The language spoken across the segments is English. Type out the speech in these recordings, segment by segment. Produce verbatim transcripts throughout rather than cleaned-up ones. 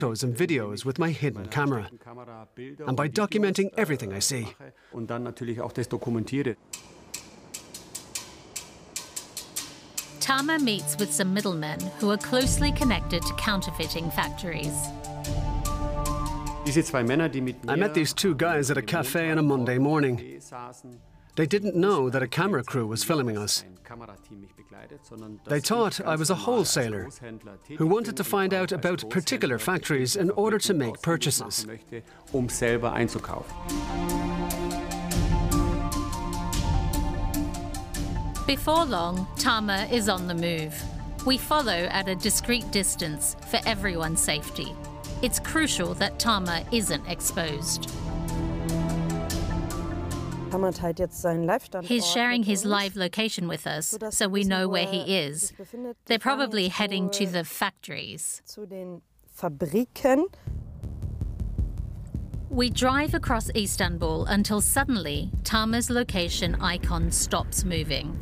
photos and videos with my hidden camera, and by documenting everything I see. Tama meets with some middlemen who are closely connected to counterfeiting factories. I met these two guys at a cafe on a Monday morning. They didn't know that a camera crew was filming us. They thought I was a wholesaler who wanted to find out about particular factories in order to make purchases. Before long, Tama is on the move. We follow at a discreet distance for everyone's safety. It's crucial that Tama isn't exposed. He's sharing his live location with us, so we know where he is. They're probably heading to the factories. We drive across Istanbul until suddenly Tama's location icon stops moving.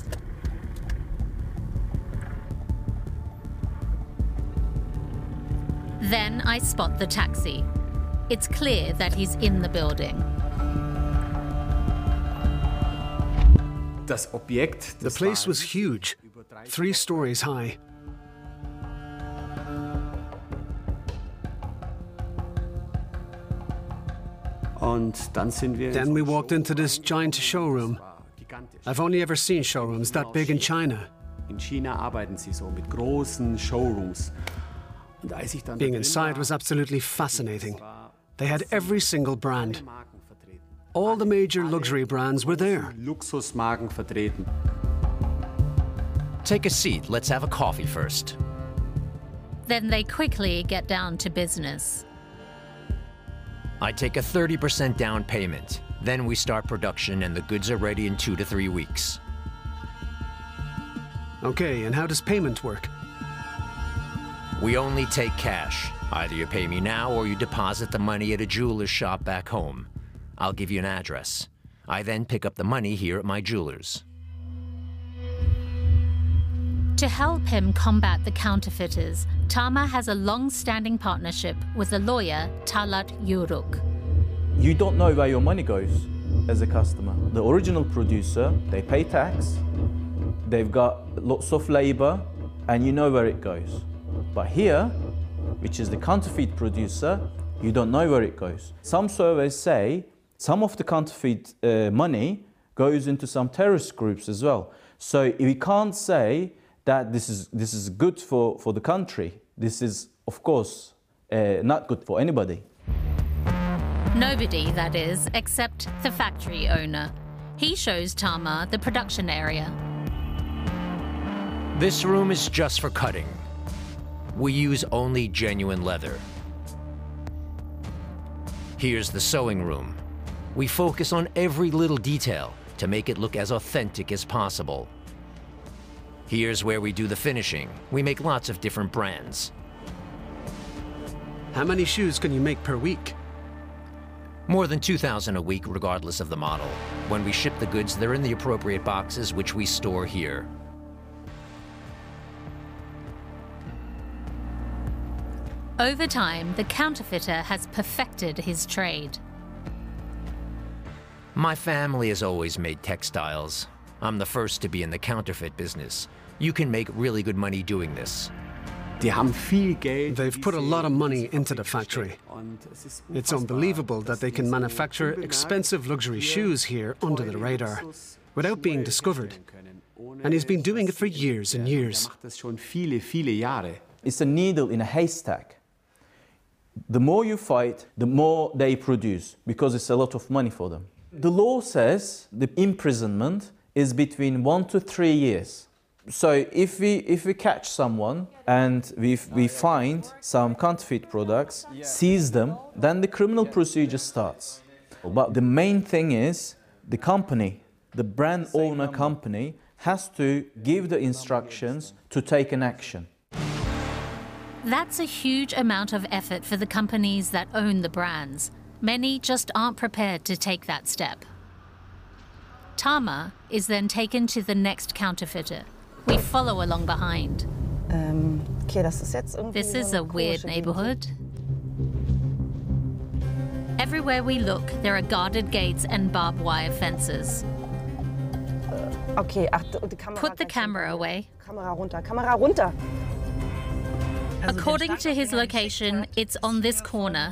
Then I spot the taxi. It's clear that he's in the building. The place was huge, three stories high. Then we walked into this giant showroom. I've only ever seen showrooms that big in China. Being inside was absolutely fascinating. They had every single brand. All the major luxury brands were there. Take a seat. Let's have a coffee first. Then they quickly get down to business. I take a thirty percent down payment. Then we start production and the goods are ready in two to three weeks. Okay, and how does payment work? We only take cash. Either you pay me now or you deposit the money at a jeweler's shop back home. I'll give you an address. I then pick up the money here at my jeweler's. To help him combat the counterfeiters, Tama has a long-standing partnership with the lawyer Talat Yuruk. You don't know where your money goes as a customer. The original producer, they pay tax, they've got lots of labor, and you know where it goes. But here, which is the counterfeit producer, you don't know where it goes. Some surveys say some of the counterfeit uh, money goes into some terrorist groups as well. So we can't say that this is, this is good for, for the country. This is, of course, uh, not good for anybody. Nobody, that is, except the factory owner. He shows Tama the production area. This room is just for cutting. We use only genuine leather. Here's the sewing room. We focus on every little detail to make it look as authentic as possible. Here's where we do the finishing. We make lots of different brands. How many shoes can you make per week? More than two thousand a week, regardless of the model. When we ship the goods, they're in the appropriate boxes, which we store here. Over time, the counterfeiter has perfected his trade. My family has always made textiles. I'm the first to be in the counterfeit business. You can make really good money doing this. They've put a lot of money into the factory. It's unbelievable that they can manufacture expensive luxury shoes here under the radar, without being discovered. And he's been doing it for years and years. It's a needle in a haystack. The more you fight, the more they produce, because it's a lot of money for them. The law says the imprisonment is between one to three years. So if we, if we catch someone and we, we find some counterfeit products, seize them, then the criminal procedure starts. But the main thing is the company, the brand owner company, has to give the instructions to take an action. That's a huge amount of effort for the companies that own the brands. Many just aren't prepared to take that step. Tama is then taken to the next counterfeiter. We follow along behind. Um, okay, das ist jetzt this is a weird neighborhood. Everywhere we look, there are guarded gates and barbed wire fences. Okay, ach, die Kamera Put the camera away. Kamera runter, Kamera runter. According to his location, it's on this corner.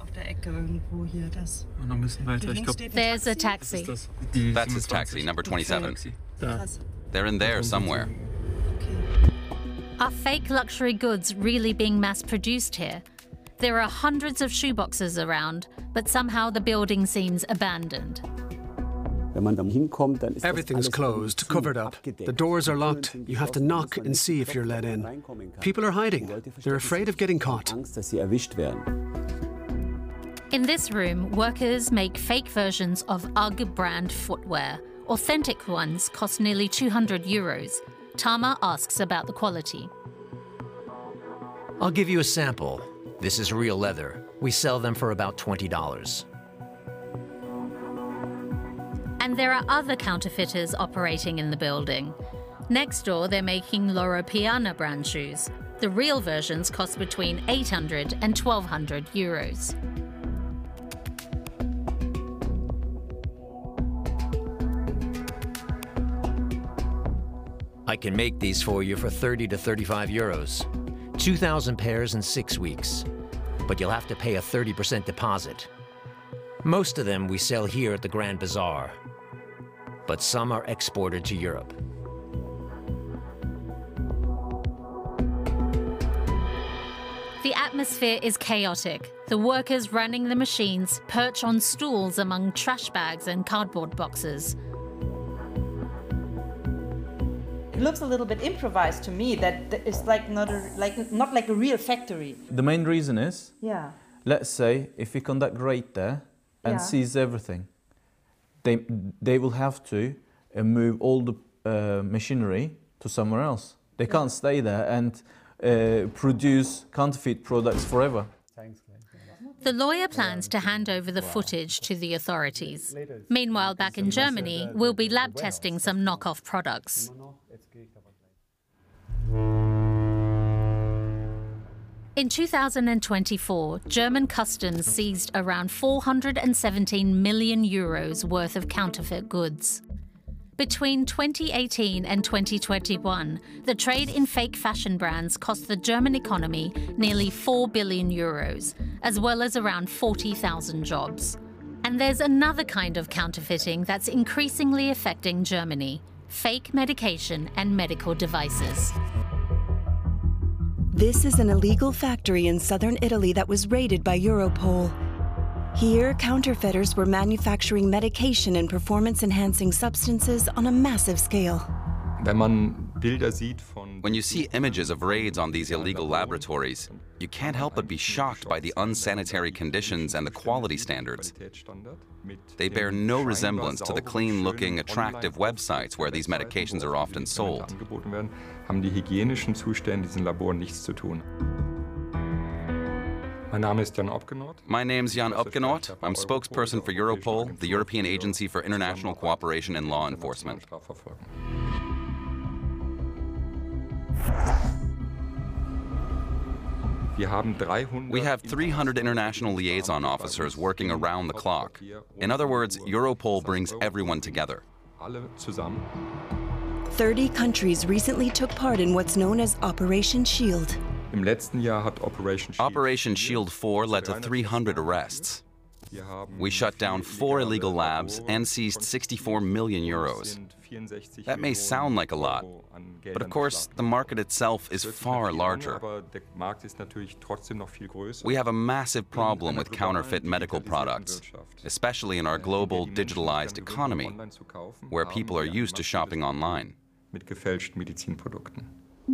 There's a taxi. That's his taxi, number twenty-seven. They're in there somewhere. Are fake luxury goods really being mass-produced here? There are hundreds of shoeboxes around, but somehow the building seems abandoned. Everything's closed, covered up. The doors are locked. You have to knock and see if you're let in. People are hiding. They're afraid of getting caught. In this room, workers make fake versions of UGG brand footwear. Authentic ones cost nearly two hundred euros. Tama asks about the quality. I'll give you a sample. This is real leather. We sell them for about twenty dollars. And there are other counterfeiters operating in the building. Next door, they're making Loro Piana brand shoes. The real versions cost between eight hundred and twelve hundred euros. I can make these for you for thirty to thirty-five euros. two thousand pairs in six weeks. But you'll have to pay a thirty percent deposit. Most of them we sell here at the Grand Bazaar. But some are exported to Europe. The atmosphere is chaotic. The workers running the machines perch on stools among trash bags and cardboard boxes. It looks a little bit improvised to me, that it's like not, a, like, not like a real factory. The main reason is, yeah. let's say if we conduct raid there and Yeah. seize everything, they, they will have to uh, move all the uh, machinery to somewhere else. They can't stay there and uh, produce counterfeit products forever. The lawyer plans to hand over the footage to the authorities. Meanwhile, back in Germany, we'll be lab testing some knockoff products. In two thousand twenty-four, German customs seized around four hundred seventeen million euros worth of counterfeit goods. Between twenty eighteen and twenty twenty-one, the trade in fake fashion brands cost the German economy nearly four billion euros, as well as around forty thousand jobs. And there's another kind of counterfeiting that's increasingly affecting Germany: fake medication and medical devices. This is an illegal factory in southern Italy that was raided by Europol. Here, counterfeiters were manufacturing medication and performance-enhancing substances on a massive scale. When you see images of raids on these illegal laboratories, you can't help but be shocked by the unsanitary conditions and the quality standards. They bear no resemblance to the clean-looking, attractive websites where these medications are often sold. My name's Jan Opgenort. I'm spokesperson for Europol, the European Agency for International Cooperation in Law Enforcement. We have three hundred international liaison officers working around the clock. In other words, Europol brings everyone together. thirty countries recently took part in what's known as Operation Shield. Operation Shield four led to three hundred arrests. We shut down four illegal labs and seized sixty-four million euros. That may sound like a lot, but of course, the market itself is far larger. We have a massive problem with counterfeit medical products, especially in our global digitalized economy, where people are used to shopping online. Mit gefälschten Medizinprodukten.